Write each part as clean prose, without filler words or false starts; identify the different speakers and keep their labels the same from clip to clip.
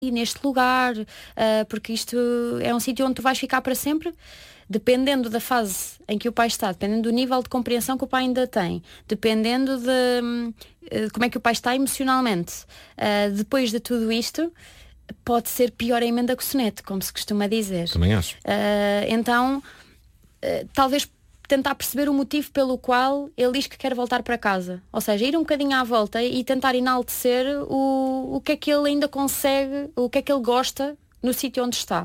Speaker 1: neste lugar, porque isto é um sítio onde tu vais ficar para sempre. Dependendo da fase em que o pai está, dependendo do nível de compreensão que o pai ainda tem, dependendo de como é que o pai está emocionalmente, depois de tudo isto, pode ser pior a emenda que o soneto, como se costuma dizer.
Speaker 2: Também acho.
Speaker 1: Então, talvez tentar perceber o motivo pelo qual ele diz que quer voltar para casa. Ou seja, ir um bocadinho à volta e tentar enaltecer o que é que ele ainda consegue, o que é que ele gosta no sítio onde está.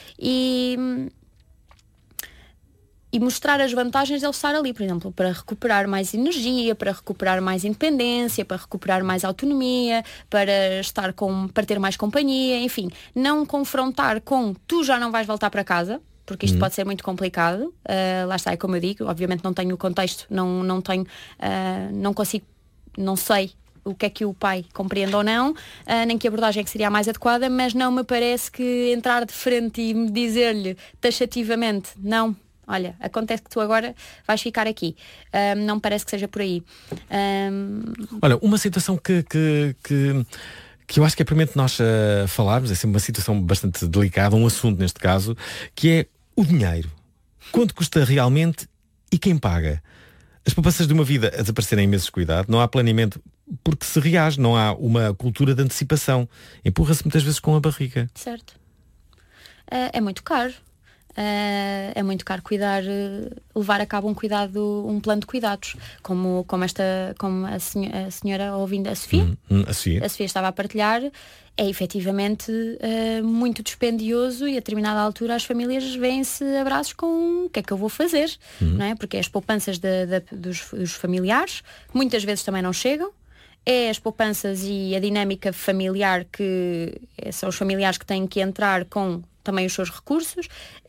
Speaker 1: E mostrar as vantagens dele estar ali, por exemplo, para recuperar mais energia, para recuperar mais independência, para recuperar mais autonomia, para ter mais companhia, enfim, não confrontar com tu já não vais voltar para casa, porque isto pode ser muito complicado. Lá está, é como eu digo, obviamente não tenho o contexto, não tenho, não consigo, não sei o que é que o pai compreende ou não, nem que abordagem é que seria a mais adequada, mas não me parece que entrar de frente e me dizer-lhe taxativamente, não, olha, acontece que tu agora vais ficar aqui. Não me parece que seja por aí.
Speaker 2: Olha, uma situação que eu acho que é permanente nós falarmos, é sempre uma situação bastante delicada, um assunto neste caso, que é o dinheiro. Quanto custa realmente e quem paga? As poupanças de uma vida a desaparecerem em meses de cuidado, não há planeamento, porque se reage, não há uma cultura de antecipação. Empurra-se muitas vezes com a barriga.
Speaker 1: Certo. É muito caro. É muito caro cuidar, levar a cabo um plano de cuidados, como a senhora ouvindo a Sofia.
Speaker 2: A
Speaker 1: Sofia estava a partilhar, é efetivamente muito dispendioso e a determinada altura as famílias vêm-se abraços com o que é que eu vou fazer, não é? Porque as poupanças dos familiares muitas vezes também não chegam. É as poupanças e a dinâmica familiar que são os familiares que têm que entrar com também os seus recursos,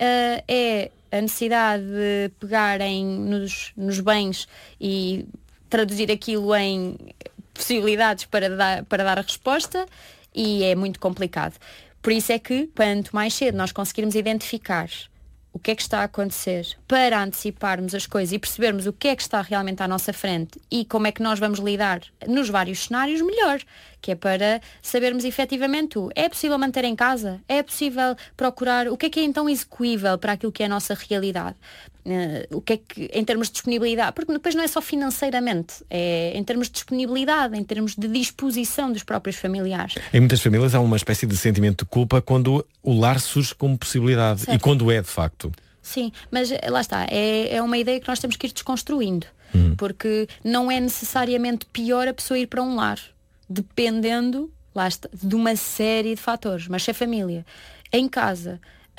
Speaker 1: é a necessidade de pegarem nos bens e traduzir aquilo em possibilidades para dar a resposta, e é muito complicado. Por isso é que, quanto mais cedo nós conseguirmos identificar o que é que está a acontecer para anteciparmos as coisas e percebermos o que é que está realmente à nossa frente e como é que nós vamos lidar nos vários cenários, melhor. Que é para sabermos efetivamente é possível manter em casa? É possível procurar o que é então execuível para aquilo que é a nossa realidade? O que é que, em termos de disponibilidade, porque depois não é só financeiramente, é em termos de disponibilidade, em termos de disposição dos próprios familiares.
Speaker 2: Em muitas famílias há uma espécie de sentimento de culpa quando o lar surge como possibilidade. Certo. E quando é de facto.
Speaker 1: Sim, mas lá está, é uma ideia que nós temos que ir desconstruindo, porque não é necessariamente pior a pessoa ir para um lar, dependendo, lá está, de uma série de fatores. Mas se a família em casa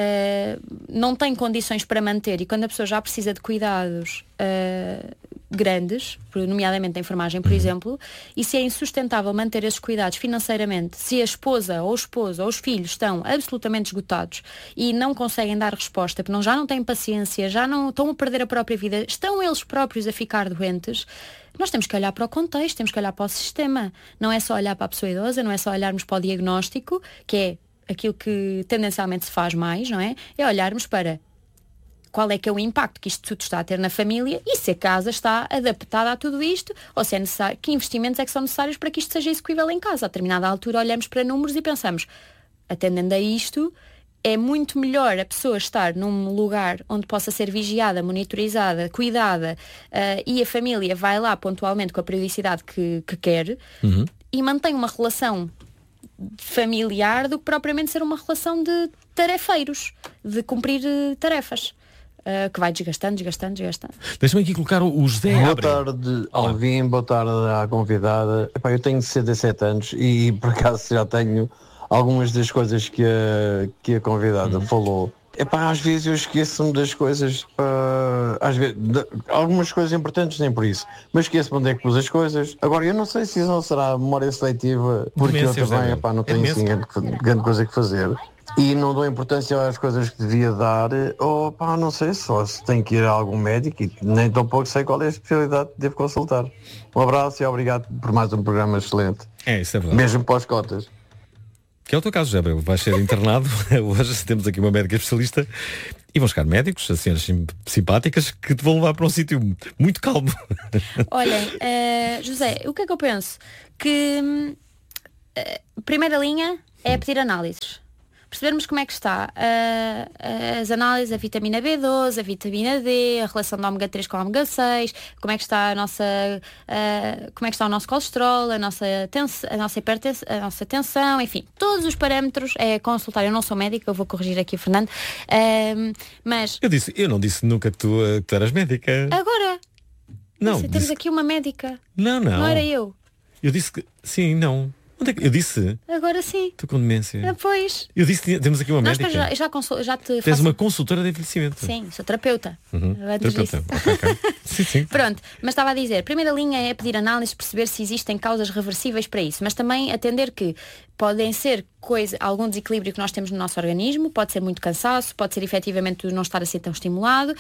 Speaker 1: não tem condições para manter, e quando a pessoa já precisa de cuidados grandes, nomeadamente a enfermagem, por exemplo, e se é insustentável manter esses cuidados financeiramente, se a esposa ou o esposo ou os filhos estão absolutamente esgotados e não conseguem dar resposta, porque já não têm paciência, já não estão a perder a própria vida, estão eles próprios a ficar doentes, nós temos que olhar para o contexto, temos que olhar para o sistema. Não é só olhar para a pessoa idosa, não é só olharmos para o diagnóstico, que é aquilo que tendencialmente se faz mais, não é? É olharmos para qual é que é o impacto que isto tudo está a ter na família e se a casa está adaptada a tudo isto, ou se é necessário, que investimentos é que são necessários para que isto seja execuível em casa. A determinada altura olhamos para números e pensamos, atendendo a isto, é muito melhor a pessoa estar num lugar onde possa ser vigiada, monitorizada, cuidada, e a família vai lá pontualmente com a periodicidade que quer e mantém uma relação familiar do que propriamente ser uma relação de tarefeiros, de cumprir tarefas, que vai desgastando.
Speaker 2: Deixa-me aqui colocar o José
Speaker 3: Boa
Speaker 2: Abre.
Speaker 3: tarde, Alvin, boa tarde à convidada. Epá, eu tenho 67 anos e por acaso já tenho algumas das coisas que a convidada falou. Epá, às vezes eu esqueço-me das coisas, às vezes, algumas coisas importantes nem por isso, mas esqueço-me onde é que pus as coisas. Agora, eu não sei se isso não será memória seletiva, porque eu também não tenho assim grande coisa que fazer. E não dou importância às coisas que devia dar, ou pá, não sei, só se tem que ir a algum médico e nem tão pouco sei qual é a especialidade que devo consultar. Um abraço e obrigado por mais um programa excelente.
Speaker 2: Isso é verdade.
Speaker 3: Mesmo pós-cotas.
Speaker 2: Que é o teu caso, Gabriel. Vais ser internado. Hoje temos aqui uma médica especialista e vão chegar médicos, senhoras simpáticas, que te vão levar para um sítio muito calmo.
Speaker 1: Olhem, José, o que é que eu penso? Que primeira linha, é pedir análises. Percebermos como é que está as análises, a vitamina B12, a vitamina D, a relação do ômega 3 com o ômega 6, como é que está como é que está o nosso colesterol, a nossa hipertensão, a nossa tensão, enfim, todos os parâmetros é consultar. Eu não sou médica, eu vou corrigir aqui o Fernando, mas...
Speaker 2: Eu não disse nunca que tu eras médica.
Speaker 1: Agora,
Speaker 2: não,
Speaker 1: temos aqui uma médica.
Speaker 2: Não
Speaker 1: era eu.
Speaker 2: Eu disse que, sim, não. Onde é que eu disse?
Speaker 1: Agora sim.
Speaker 2: Estou com demência.
Speaker 1: Pois.
Speaker 2: Eu disse que temos aqui uma médica.
Speaker 1: Já te
Speaker 2: Tens uma consultora de envelhecimento.
Speaker 1: Sim, sou terapeuta.
Speaker 2: Terapeuta. Okay. Sim.
Speaker 1: Pronto, mas estava a dizer, primeira linha é pedir análise, perceber se existem causas reversíveis para isso, mas também atender que podem ser algum desequilíbrio que nós temos no nosso organismo, pode ser muito cansaço, pode ser efetivamente não estar a ser tão estimulado.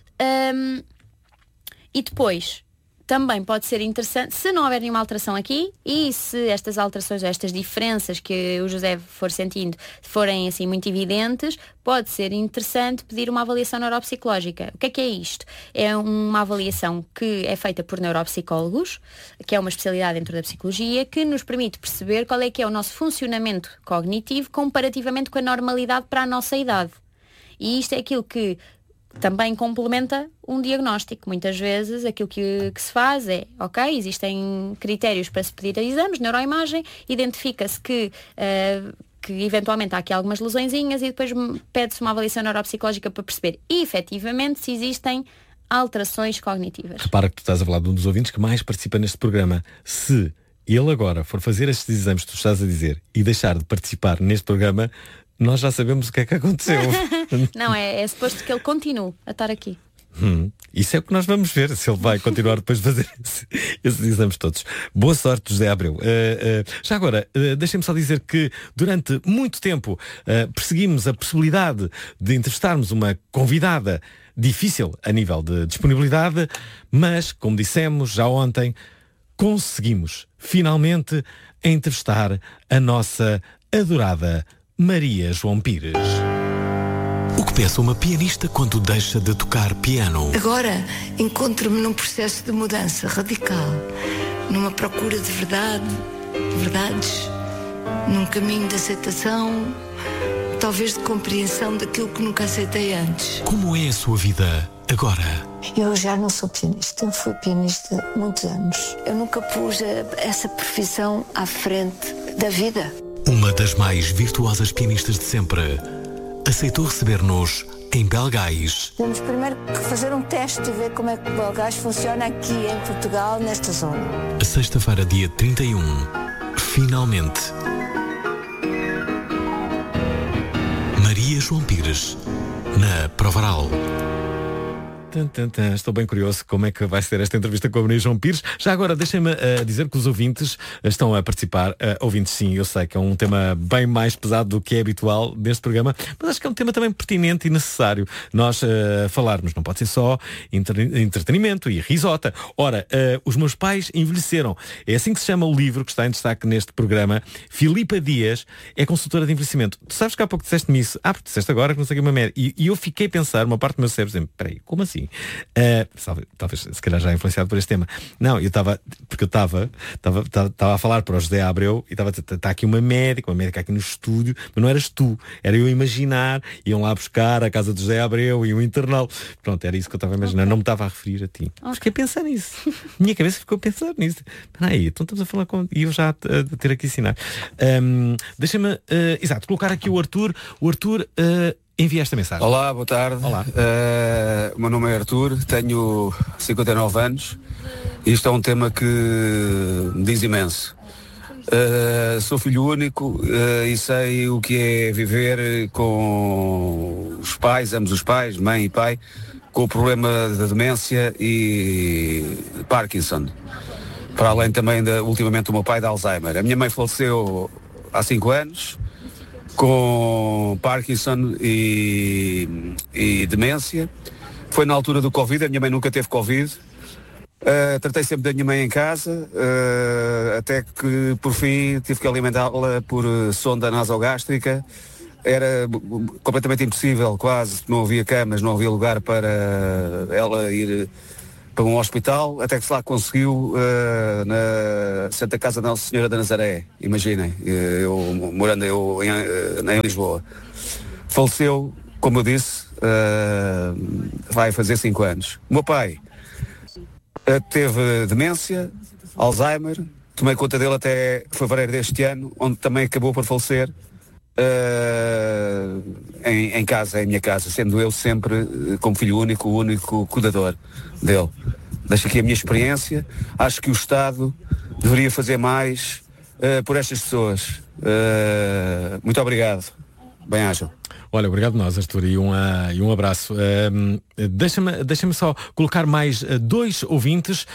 Speaker 1: E depois... Também pode ser interessante, se não houver nenhuma alteração aqui e se estas alterações ou estas diferenças que o José for sentindo forem assim muito evidentes, pode ser interessante pedir uma avaliação neuropsicológica. O que é isto? É uma avaliação que é feita por neuropsicólogos, que é uma especialidade dentro da psicologia, que nos permite perceber qual é que é o nosso funcionamento cognitivo comparativamente com a normalidade para a nossa idade. E isto é aquilo que também complementa um diagnóstico. Muitas vezes aquilo que se faz é, existem critérios para se pedir exames, neuroimagem, identifica-se que eventualmente há aqui algumas lesõezinhas e depois pede-se uma avaliação neuropsicológica para perceber efetivamente se existem alterações cognitivas.
Speaker 2: Repara que tu estás a falar de um dos ouvintes que mais participa neste programa. Se ele agora for fazer estes exames que tu estás a dizer e deixar de participar neste programa, nós já sabemos o que é que aconteceu.
Speaker 1: Não, é suposto que ele continue a estar aqui.
Speaker 2: Isso é o que nós vamos ver, se ele vai continuar depois de fazer esses exames todos. Boa sorte, José Abreu. Já agora, deixem-me só dizer que durante muito tempo perseguimos a possibilidade de entrevistarmos uma convidada difícil a nível de disponibilidade, mas, como dissemos já ontem, conseguimos finalmente entrevistar a nossa adorada Maria João Pires.
Speaker 4: O que pensa uma pianista quando deixa de tocar piano?
Speaker 5: Agora encontro-me num processo de mudança radical, numa procura de verdades, num caminho de aceitação, talvez de compreensão daquilo que nunca aceitei antes.
Speaker 4: Como é a sua vida agora?
Speaker 5: Eu já não sou pianista, fui pianista há muitos anos. Eu nunca pus essa profissão à frente da vida.
Speaker 4: Uma das mais virtuosas pianistas de sempre aceitou receber-nos em Belgais.
Speaker 5: Temos primeiro que fazer um teste e ver como é que o Belgais funciona aqui em Portugal, nesta zona.
Speaker 4: Sexta-feira, dia 31. Finalmente. Maria João Pires, na Provaral.
Speaker 2: Estou bem curioso como é que vai ser esta entrevista com a Maria João Pires. Já agora deixem-me dizer que os ouvintes estão a participar. Ouvintes, sim, eu sei que é um tema bem mais pesado do que é habitual neste programa, mas acho que é um tema também pertinente e necessário nós falarmos. Não pode ser só entretenimento e risota. Ora, os meus pais envelheceram. É assim que se chama o livro que está em destaque neste programa. Filipa Dias é consultora de envelhecimento. Tu sabes que há pouco disseste-me isso. Porque disseste agora que não sei o que é uma média. E eu fiquei a pensar, uma parte do meu cérebro, dizendo, peraí, como assim? Talvez se calhar já influenciado por este tema. Não, eu estava a falar para o José Abreu e estava a dizer, está aqui uma médica aqui no estúdio, mas não eras tu, era eu a imaginar, iam lá buscar a casa do José Abreu e um internal. Pronto, era isso que eu estava a imaginar, não me estava a referir a ti. Fiquei a pensar nisso. Minha cabeça ficou a pensar nisso. Peraí, então estamos a falar com... E eu já a ter aqui ensinar. Deixa-me, colocar aqui o Arthur. O Arthur... envia esta mensagem.
Speaker 6: Olá, boa tarde.
Speaker 2: Olá.
Speaker 6: O meu nome é Arthur, tenho 59 anos e isto é um tema que me diz imenso. Sou filho único e sei o que é viver com os pais, ambos os pais, mãe e pai, com o problema da demência e Parkinson. Para além também, ultimamente, do meu pai de Alzheimer. A minha mãe faleceu há 5 anos, com Parkinson e demência. Foi na altura do Covid, a minha mãe nunca teve Covid. Tratei sempre da minha mãe em casa, até que por fim tive que alimentá-la por sonda nasogástrica. Era completamente impossível, quase, não havia camas, não havia lugar para ela ir para um hospital, até que se lá conseguiu na Santa Casa da Nossa Senhora da Nazaré, imaginem, eu morando em Lisboa. Faleceu, como eu disse, vai fazer 5 anos. O meu pai teve demência, Alzheimer, tomei conta dele até fevereiro deste ano, onde também acabou por falecer em casa, em minha casa, sendo eu sempre, como filho único, o único cuidador dele. Deixo aqui a minha experiência. Acho que o Estado deveria fazer mais por estas pessoas. Muito obrigado. Bem-ajam.
Speaker 2: Olha, obrigado nós, Arthur, e um abraço. Deixa-me só colocar mais 2 ouvintes.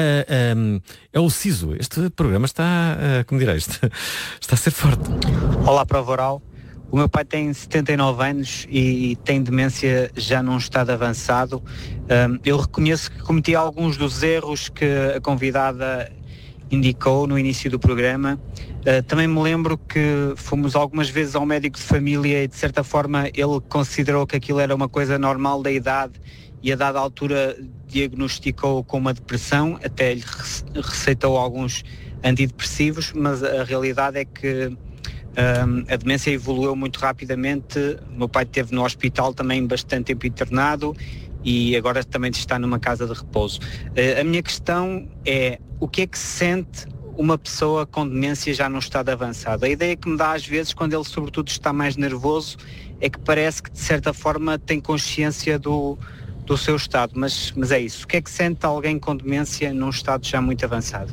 Speaker 2: É o Ciso. Este programa está, como direi, está a ser forte.
Speaker 7: Olá, Prova Oral. O meu pai tem 79 anos e tem demência já num estado avançado. Eu reconheço que cometi alguns dos erros que a convidada indicou no início do programa. Também me lembro que fomos algumas vezes ao médico de família e de certa forma ele considerou que aquilo era uma coisa normal da idade e a dada altura diagnosticou com uma depressão, até lhe receitou alguns antidepressivos, mas a realidade é que a demência evoluiu muito rapidamente. O meu pai esteve no hospital também bastante tempo internado e agora também está numa casa de repouso. A minha questão é, o que é que se sente uma pessoa com demência já num estado avançado? A ideia que me dá às vezes, quando ele sobretudo está mais nervoso, é que parece que de certa forma tem consciência do seu estado, mas é isso. O que é que sente alguém com demência num estado já muito avançado?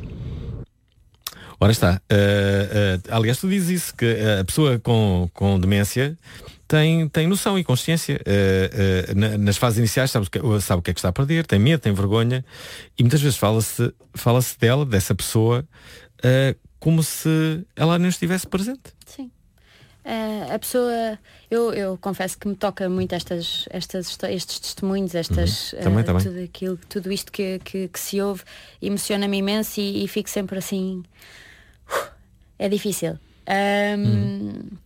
Speaker 2: Ora está. Aliás, tu dizes isso, que a pessoa com demência tem noção e consciência. Nas fases iniciais sabe o que é que está a perder, tem medo, tem vergonha, e muitas vezes fala-se dessa pessoa, como se ela não estivesse presente.
Speaker 1: Sim. A pessoa, eu confesso que me toca muito estes testemunhos, também. Tudo isto que se ouve, emociona-me imenso e fico sempre assim, é difícil. O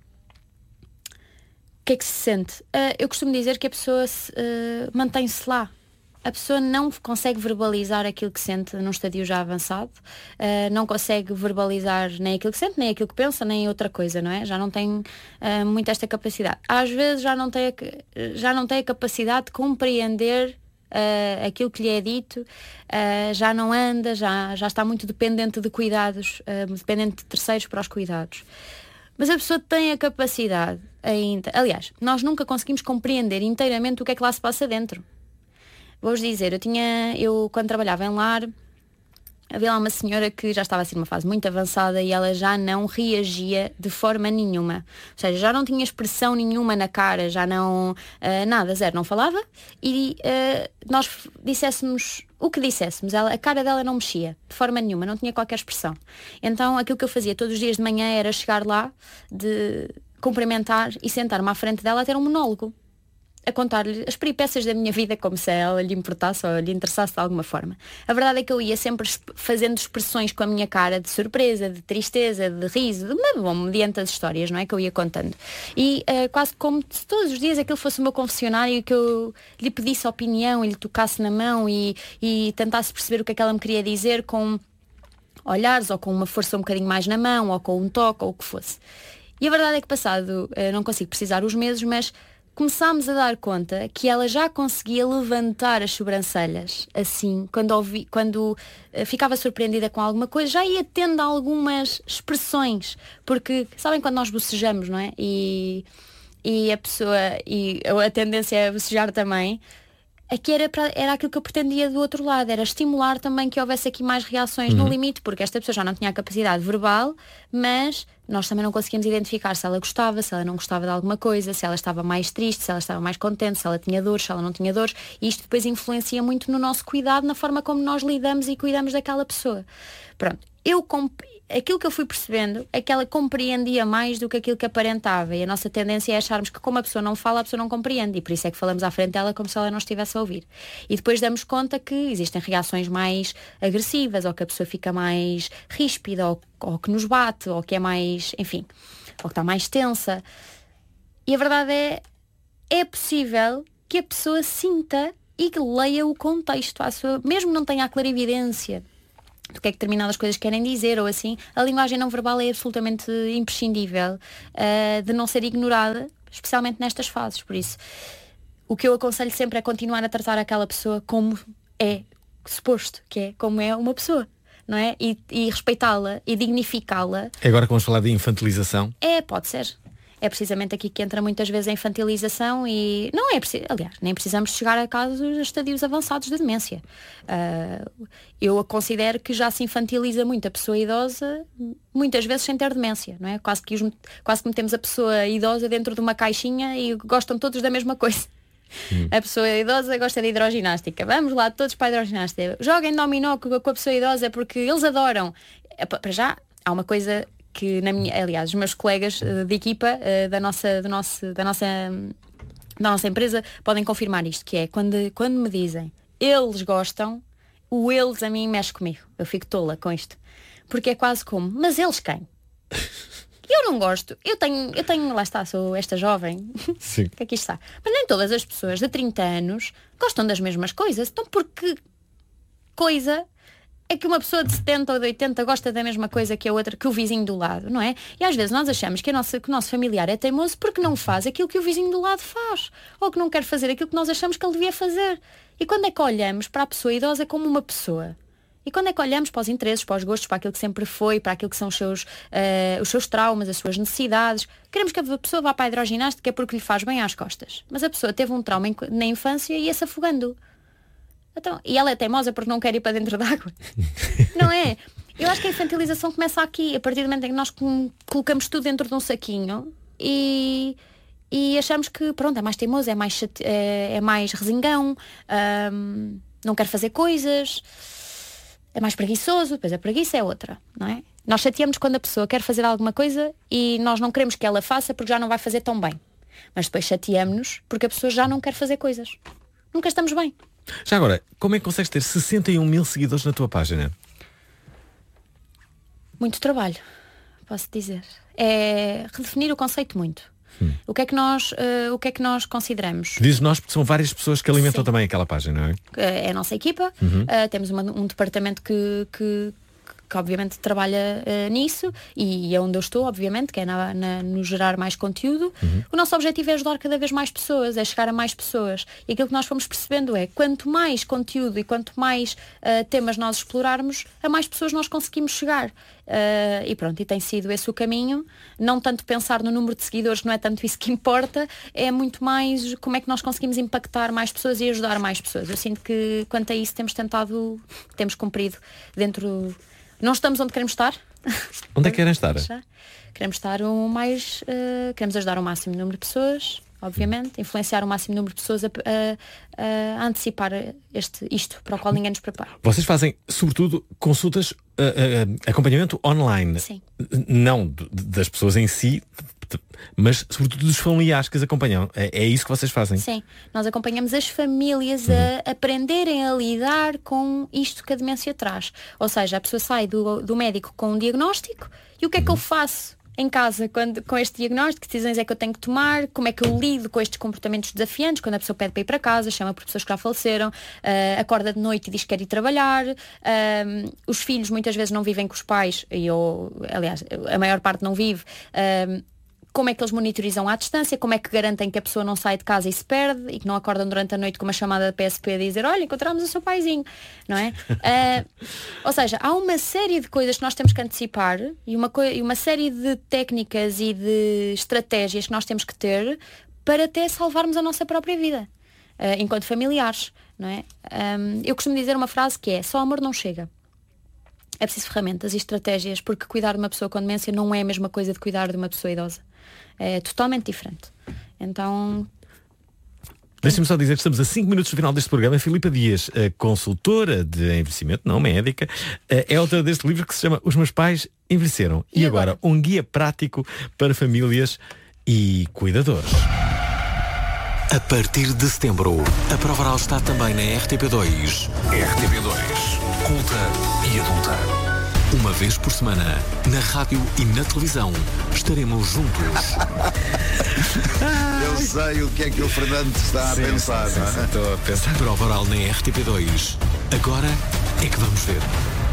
Speaker 1: que é que se sente? Eu costumo dizer que a pessoa mantém-se lá. A pessoa não consegue verbalizar aquilo que sente num estadio já avançado, não consegue verbalizar nem aquilo que sente, nem aquilo que pensa, nem outra coisa, não é? Já não tem muito esta capacidade. Às vezes já não tem a capacidade de compreender aquilo que lhe é dito, já não anda, já está muito dependente de cuidados, dependente de terceiros para os cuidados. Mas a pessoa tem a capacidade ainda. Aliás, nós nunca conseguimos compreender inteiramente o que é que lá se passa dentro. Vou-vos dizer, eu quando trabalhava em lar, havia lá uma senhora que já estava assim numa fase muito avançada e ela já não reagia de forma nenhuma. Ou seja, já não tinha expressão nenhuma na cara, já não, nada, zero, não falava. E nós disséssemos o que disséssemos, a cara dela não mexia de forma nenhuma, não tinha qualquer expressão. Então aquilo que eu fazia todos os dias de manhã era chegar lá, de cumprimentar e sentar-me à frente dela a ter um monólogo, a contar-lhe as peripécias da minha vida, como se ela lhe importasse ou lhe interessasse de alguma forma. A verdade é que eu ia sempre fazendo expressões com a minha cara de surpresa, de tristeza, de riso, mediante as histórias, não é? Que eu ia contando. E quase como se todos os dias aquilo fosse o meu confessionário e que eu lhe pedisse opinião e lhe tocasse na mão e tentasse perceber o que é que ela me queria dizer com olhares ou com uma força um bocadinho mais na mão ou com um toque ou o que fosse. E a verdade é que passado, não consigo precisar os meses, mas começámos a dar conta que ela já conseguia levantar as sobrancelhas, assim, quando ficava surpreendida com alguma coisa, já ia tendo algumas expressões, porque sabem quando nós bocejamos, não é? E a pessoa, e a tendência é bocejar também, aqui era aquilo que eu pretendia do outro lado, era estimular também que houvesse aqui mais reações no limite, porque esta pessoa já não tinha a capacidade verbal, mas nós também não conseguíamos identificar se ela gostava, se ela não gostava de alguma coisa, se ela estava mais triste, se ela estava mais contente, se ela tinha dores, se ela não tinha dores, e isto depois influencia muito no nosso cuidado, na forma como nós lidamos e cuidamos daquela pessoa. Pronto, aquilo que eu fui percebendo é que ela compreendia mais do que aquilo que aparentava, e a nossa tendência é acharmos que como a pessoa não fala, a pessoa não compreende, e por isso é que falamos à frente dela como se ela não estivesse a ouvir. E depois damos conta que existem reações mais agressivas, ou que a pessoa fica mais ríspida, ou que nos bate, ou que é mais, enfim, ou que está mais tensa. E a verdade é possível que a pessoa sinta e que leia o contexto, mesmo não tenha a clarividência do que é que determinadas coisas querem dizer ou assim, a linguagem não verbal é absolutamente imprescindível de não ser ignorada, especialmente nestas fases. Por isso, o que eu aconselho sempre é continuar a tratar aquela pessoa como é suposto, que é como é uma pessoa, não é? E respeitá-la e dignificá-la.
Speaker 2: Agora que vamos falar de infantilização.
Speaker 1: Pode ser. É precisamente aqui que entra muitas vezes a infantilização e não é preciso, aliás, nem precisamos chegar a casos, a estadios avançados de demência. Eu considero que já se infantiliza muito a pessoa idosa, muitas vezes sem ter demência, não é? Quase que metemos a pessoa idosa dentro de uma caixinha e gostam todos da mesma coisa. A pessoa idosa gosta de hidroginástica. Vamos lá todos para a hidroginástica. Joguem dominó com a pessoa idosa porque eles adoram. Para já, há uma coisa que aliás, os meus colegas de equipa da nossa empresa podem confirmar isto, que é quando me dizem eles gostam, o eles a mim mexe comigo. Eu fico tola com isto. Porque é quase como, mas eles quem? Eu não gosto. Eu tenho, lá está, sou esta jovem.
Speaker 2: Sim.
Speaker 1: Que aqui está. Mas nem todas as pessoas de 30 anos gostam das mesmas coisas. Então por que coisa é que uma pessoa de 70 ou de 80 gosta da mesma coisa que a outra, que o vizinho do lado, não é? E às vezes nós achamos que o nosso familiar é teimoso porque não faz aquilo que o vizinho do lado faz. Ou que não quer fazer aquilo que nós achamos que ele devia fazer. E quando é que olhamos para a pessoa idosa como uma pessoa? E quando é que olhamos para os interesses, para os gostos, para aquilo que sempre foi, para aquilo que são os seus traumas, as suas necessidades? Queremos que a pessoa vá para a hidroginástica porque lhe faz bem às costas. Mas a pessoa teve um trauma na infância e ia-se afogando. Então, e ela é teimosa porque não quer ir para dentro d'água. Não é? Eu acho que a infantilização começa aqui, a partir do momento em que nós colocamos tudo dentro de um saquinho e achamos que, pronto, é mais teimoso, é mais resingão, não quer fazer coisas, é mais preguiçoso. Depois a preguiça é outra, não é? Nós chateamos quando a pessoa quer fazer alguma coisa e nós não queremos que ela faça porque já não vai fazer tão bem. Mas depois chateamos-nos porque a pessoa já não quer fazer coisas. Nunca estamos bem.
Speaker 2: Já agora, como é que consegues ter 61 mil seguidores na tua página?
Speaker 1: Muito trabalho, posso dizer. É redefinir o conceito muito. O que é que nós consideramos?
Speaker 2: Diz nós porque são várias pessoas que alimentam também aquela página, não é?
Speaker 1: É a nossa equipa. Temos um departamento que obviamente trabalha nisso e é onde eu estou, obviamente, que é no gerar mais conteúdo. O nosso objetivo é ajudar cada vez mais pessoas, é chegar a mais pessoas. E aquilo que nós fomos percebendo é quanto mais conteúdo e quanto mais temas nós explorarmos, a mais pessoas nós conseguimos chegar. E pronto, e tem sido esse o caminho. Não tanto pensar no número de seguidores, não é tanto isso que importa, é muito mais como é que nós conseguimos impactar mais pessoas e ajudar mais pessoas. Eu sinto que quanto a isso temos cumprido dentro. Não estamos onde queremos estar.
Speaker 2: Onde é que querem estar?
Speaker 1: Queremos estar queremos ajudar o máximo número de pessoas, obviamente, influenciar o máximo número de pessoas a antecipar isto para o qual ninguém nos prepara.
Speaker 2: Vocês fazem, sobretudo, consultas, acompanhamento online.
Speaker 1: Sim.
Speaker 2: Não das pessoas em si, mas sobretudo dos familiares que as acompanham. É isso que vocês fazem?
Speaker 1: Sim, nós acompanhamos as famílias a aprenderem a lidar com isto que a demência traz. Ou seja, a pessoa sai do médico com um diagnóstico e o que é que eu faço em casa com este diagnóstico? Que decisões é que eu tenho que tomar? Como é que eu lido com estes comportamentos desafiantes? Quando a pessoa pede para ir para casa, chama por pessoas que já faleceram, acorda de noite e diz que quer ir trabalhar, os filhos muitas vezes não vivem com os pais, aliás, a maior parte não vive. Como é que eles monitorizam à distância? Como é que garantem que a pessoa não sai de casa e se perde e que não acordam durante a noite com uma chamada da PSP a dizer, olha, encontramos o seu paizinho, não é? Ou seja, há uma série de coisas que nós temos que antecipar e uma série de técnicas e de estratégias que nós temos que ter para até salvarmos a nossa própria vida, enquanto familiares, não é? Eu costumo dizer uma frase que é, só amor não chega. É preciso ferramentas e estratégias, porque cuidar de uma pessoa com demência não é a mesma coisa de cuidar de uma pessoa idosa. É totalmente diferente. Então...
Speaker 2: Deixa-me só dizer que estamos a 5 minutos do final deste programa. A Filipa Dias, consultora de envelhecimento, não médica, é autora deste livro que se chama Os Meus Pais Envelheceram. E agora, um guia prático para famílias e cuidadores.
Speaker 4: A partir de setembro, a Prova Oral está também na RTP2. RTP2, culta e adulta. Uma vez por semana, na rádio e na televisão, estaremos juntos.
Speaker 8: sei o que é que o Fernando está a pensar.
Speaker 4: Sim, estou a pensar. Prova oral na RTP2. Agora é que vamos ver.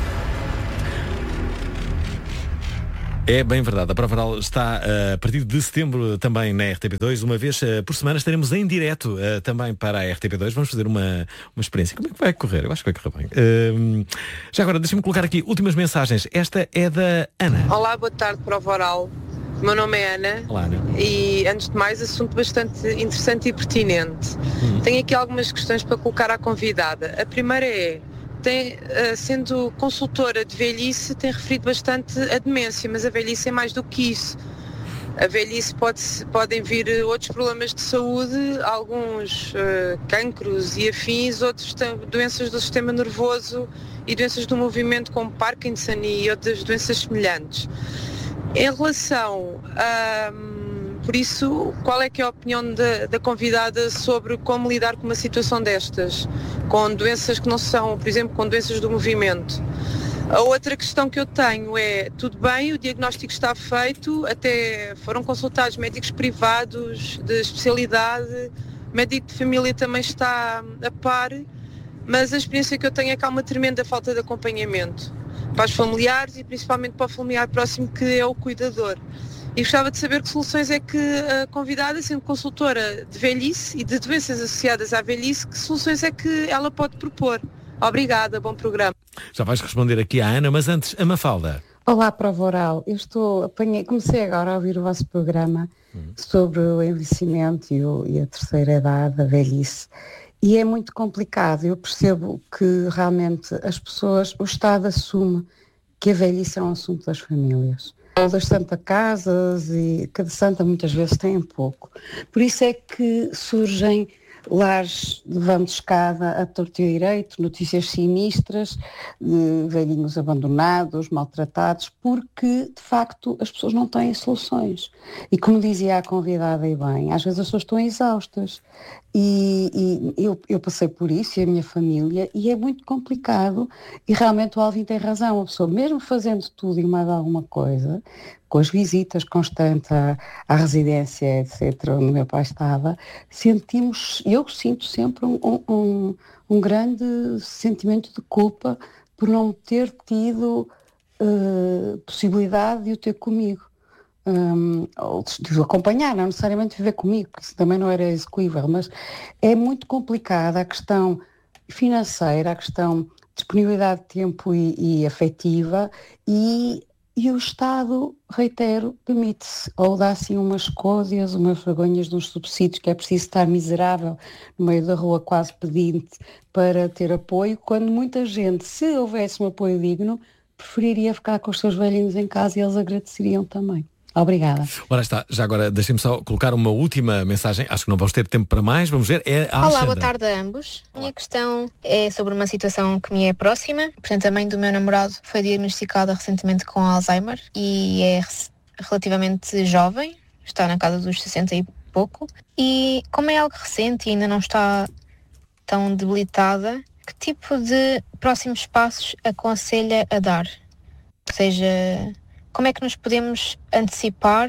Speaker 2: É bem verdade, a prova oral está a partir de setembro também na RTP2, uma vez por semana estaremos em direto também para a RTP2, vamos fazer uma experiência. Como é que vai correr? Eu acho que vai correr bem. Já agora, deixa-me colocar aqui últimas mensagens. Esta é da Ana.
Speaker 9: Olá, boa tarde, prova oral. O meu nome é Ana.
Speaker 2: Olá, Ana.
Speaker 9: E antes de mais, assunto bastante interessante e pertinente. Tenho aqui algumas questões para colocar à convidada. A primeira é, sendo consultora de velhice, tem referido bastante a demência, mas a velhice é mais do que isso. A velhice podem vir outros problemas de saúde, alguns cancros e afins, outros doenças do sistema nervoso e doenças do movimento como Parkinson e outras doenças semelhantes. Em relação a... Por isso, qual é que é a opinião da convidada sobre como lidar com uma situação destas? Com doenças que não são, por exemplo, com doenças do movimento. A outra questão que eu tenho é, tudo bem, o diagnóstico está feito, até foram consultados médicos privados de especialidade, médico de família também está a par, mas a experiência que eu tenho é que há uma tremenda falta de acompanhamento para os familiares e principalmente para o familiar próximo que é o cuidador. E gostava de saber que soluções é que a convidada, sendo consultora de velhice e de doenças associadas à velhice, que soluções é que ela pode propor? Obrigada, bom programa.
Speaker 2: Já vais responder aqui à Ana, mas antes, a Mafalda.
Speaker 10: Olá, prova oral. Comecei agora a ouvir o vosso programa sobre o envelhecimento e a terceira idade, a velhice. E é muito complicado. Eu percebo que realmente as pessoas, o Estado assume que a velhice é um assunto das famílias. Das Santa Casas e cada santa muitas vezes tem pouco. Por isso é que surgem lares de vão de escada a torto e direito, notícias sinistras, de velhinhos abandonados, maltratados, porque de facto as pessoas não têm soluções. E como dizia a convidada e bem, às vezes as pessoas estão exaustas. E eu passei por isso e a minha família, e é muito complicado, e realmente o Alvin tem razão, a pessoa mesmo fazendo tudo e mais alguma coisa, com as visitas constantes à residência, etc., onde meu pai estava, eu sinto sempre um grande sentimento de culpa por não ter tido possibilidade de o ter comigo. Ou de o acompanhar, não necessariamente viver comigo, porque isso também não era execuível, mas é muito complicada a questão financeira, a questão de disponibilidade de tempo e afetiva, e o Estado, reitero, permite-se, ou dá assim umas códias, umas vergonhas de uns subsídios, que é preciso estar miserável no meio da rua quase pedinte para ter apoio, quando muita gente, se houvesse um apoio digno, preferiria ficar com os seus velhinhos em casa e eles agradeceriam também. Obrigada.
Speaker 2: Ora está, já agora deixem-me só colocar uma última mensagem, acho que não vamos ter tempo para mais, vamos ver, é a
Speaker 11: Olá, boa tarde a ambos. A minha questão é sobre uma situação que me é próxima. Portanto, a mãe do meu namorado foi diagnosticada recentemente com Alzheimer e é relativamente jovem, está na casa dos 60 e pouco, e como é algo recente e ainda não está tão debilitada, que tipo de próximos passos aconselha a dar? Ou seja, como é que nos podemos antecipar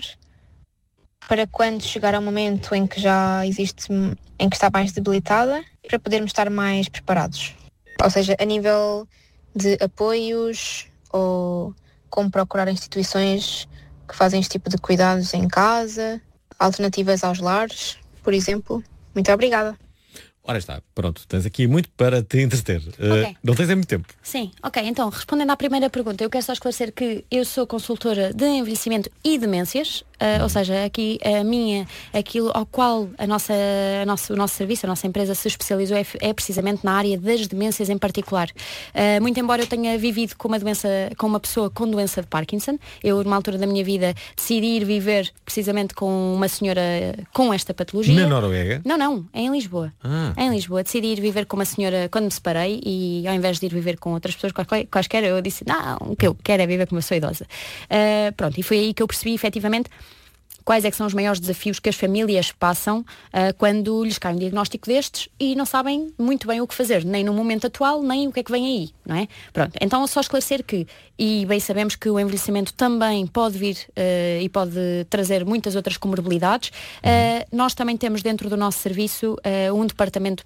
Speaker 11: para quando chegar ao momento em que em que está mais debilitada, para podermos estar mais preparados? Ou seja, a nível de apoios ou como procurar instituições que fazem este tipo de cuidados em casa, alternativas aos lares, por exemplo. Muito obrigada.
Speaker 2: Ora está, pronto, tens aqui muito para te entreter.
Speaker 1: Okay.
Speaker 2: Não tens muito tempo.
Speaker 1: Sim, ok, então, respondendo à primeira pergunta, eu quero só esclarecer que eu sou consultora de envelhecimento e demências, ou seja, aqui aquilo ao qual o nosso serviço, a nossa empresa se especializou é precisamente na área das demências em particular. Muito embora eu tenha vivido com uma pessoa com doença de Parkinson, eu numa altura da minha vida decidi ir viver precisamente com uma senhora com esta patologia.
Speaker 2: Na Noruega?
Speaker 1: Não, é em Lisboa. Em Lisboa, decidi ir viver com uma senhora quando me separei e ao invés de ir viver com outras pessoas quaisquer, eu disse, não, o que eu quero é viver com uma pessoa idosa. Pronto, e foi aí que eu percebi efetivamente quais é que são os maiores desafios que as famílias passam quando lhes cai um diagnóstico destes e não sabem muito bem o que fazer, nem no momento atual, nem o que é que vem aí, não é? Pronto, então só esclarecer que, e bem sabemos que o envelhecimento também pode vir e pode trazer muitas outras comorbilidades, nós também temos dentro do nosso serviço um departamento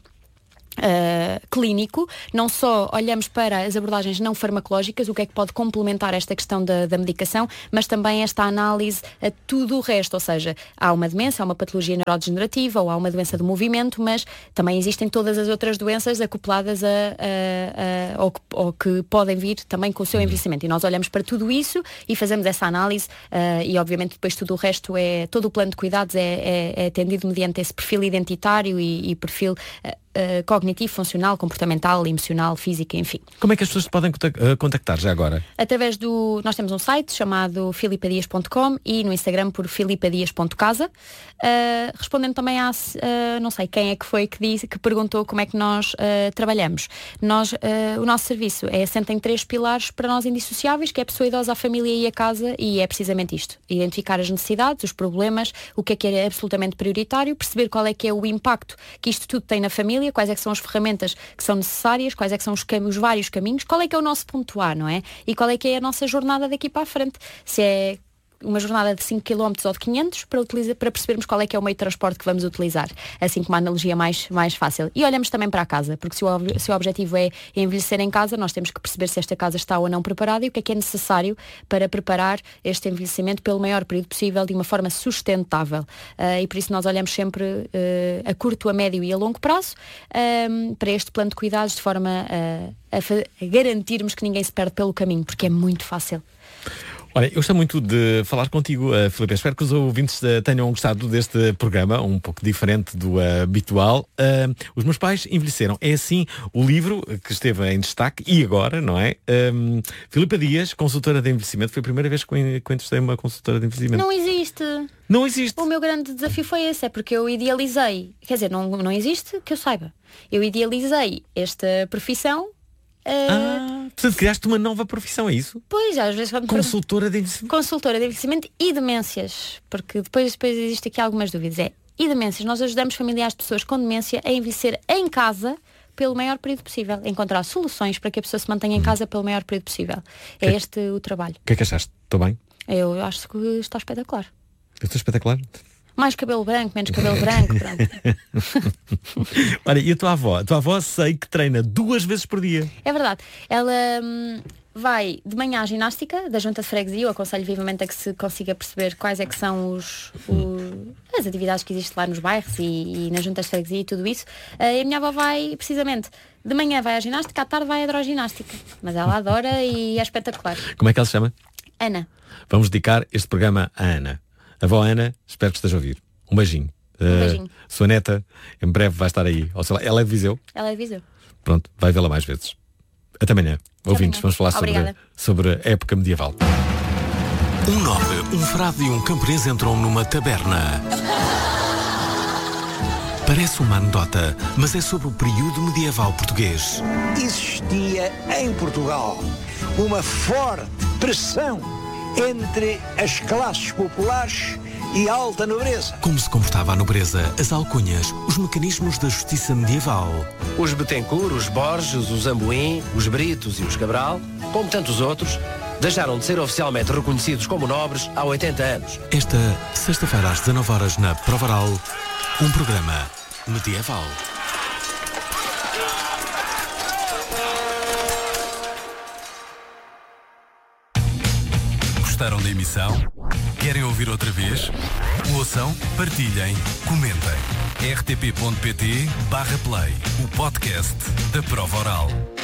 Speaker 1: clínico, não só olhamos para as abordagens não farmacológicas, o que é que pode complementar esta questão da medicação, mas também esta análise a tudo o resto, ou seja, há uma demência, há uma patologia neurodegenerativa ou há uma doença do movimento, mas também existem todas as outras doenças acopladas ou que podem vir também com o seu envelhecimento, e nós olhamos para tudo isso e fazemos essa análise e obviamente depois tudo o resto todo o plano de cuidados é atendido mediante esse perfil identitário e perfil cognitivo, funcional, comportamental, emocional, físico, enfim.
Speaker 2: Como é que as pessoas te podem contactar já agora?
Speaker 1: Através nós temos um site chamado filipadias.com e no Instagram por filipadias.casa. Respondendo também não sei quem é que foi que perguntou como é que nós trabalhamos. O nosso serviço é assente em 3 pilares para nós indissociáveis, que é a pessoa idosa, a família e a casa, e é precisamente isto. Identificar as necessidades, os problemas, o que é absolutamente prioritário, perceber qual é que é o impacto que isto tudo tem na família, quais é que são as ferramentas que são necessárias, quais é que são os vários caminhos, qual é que é o nosso ponto A, não é? E qual é que é a nossa jornada daqui para a frente. Se é uma jornada de 5 km ou de 500 para percebermos qual é que é o meio de transporte que vamos utilizar, assim como uma analogia mais fácil. E olhamos também para a casa, porque se o objetivo é envelhecer em casa, nós temos que perceber se esta casa está ou não preparada e o que é necessário para preparar este envelhecimento pelo maior período possível de uma forma sustentável. E por isso nós olhamos sempre a curto, a médio e a longo prazo para este plano de cuidados, de forma a garantirmos que ninguém se perde pelo caminho, porque é muito fácil.
Speaker 2: Olha, eu gostei muito de falar contigo, Filipe. Espero que os ouvintes tenham gostado deste programa, um pouco diferente do habitual. Os meus pais envelheceram. É assim o livro que esteve em destaque e agora, não é? Filipe Dias, consultora de envelhecimento. Foi a primeira vez que eu entrevistei uma consultora de envelhecimento.
Speaker 1: Não existe.
Speaker 2: Não existe.
Speaker 1: O meu grande desafio foi esse, é porque eu idealizei. Quer dizer, não existe que eu saiba. Eu idealizei esta profissão.
Speaker 2: Portanto, criaste uma nova profissão, é isso?
Speaker 1: Pois, às vezes
Speaker 2: consultora de envelhecimento.
Speaker 1: Consultora de envelhecimento e demências, porque depois existe aqui algumas dúvidas. E demências, nós ajudamos familiares de pessoas com demência a envelhecer em casa pelo maior período possível, encontrar soluções para que a pessoa se mantenha em casa pelo maior período possível. É este o trabalho.
Speaker 2: O que é que achaste? Estou bem?
Speaker 1: Eu acho que está espetacular.
Speaker 2: Eu estou espetacular?
Speaker 1: Mais cabelo branco, menos cabelo branco, pronto.
Speaker 2: Olha, e a tua avó sei que treina 2 vezes por dia.
Speaker 1: É verdade. Ela vai de manhã à ginástica da Junta de Freguesia. Eu aconselho vivamente a que se consiga perceber quais é que são as atividades que existem lá nos bairros e nas Juntas de Freguesia e tudo isso. E a minha avó vai, precisamente, de manhã vai à ginástica, à tarde vai à hidroginástica. Mas ela adora e é espetacular.
Speaker 2: Como é que ela se chama?
Speaker 1: Ana.
Speaker 2: Vamos dedicar este programa à Ana. A avó Ana, espero que esteja a ouvir. Um beijinho.
Speaker 1: Beijinho.
Speaker 2: Sua neta, em breve vai estar aí. Ou sei lá, ela é de Viseu?
Speaker 1: Ela é de Viseu.
Speaker 2: Pronto, vai vê-la mais vezes. Até amanhã. Ouvintes, vamos falar sobre a época medieval.
Speaker 4: Um nobre, um frade e um camponês entram numa taberna. Parece uma anedota, mas é sobre o período medieval português.
Speaker 12: Existia em Portugal uma forte pressão entre as classes populares e a alta nobreza.
Speaker 4: Como se comportava a nobreza, as alcunhas, os mecanismos da justiça medieval.
Speaker 13: Os Betancourt, os Borges, os Amboim, os Britos e os Cabral, como tantos outros, deixaram de ser oficialmente reconhecidos como nobres há 80 anos.
Speaker 4: Esta sexta-feira às 19h na Provaral, um programa medieval. Gostaram da emissão? Querem ouvir outra vez? Ouçam, partilhem, comentem. rtp.pt/play, o podcast da Prova Oral.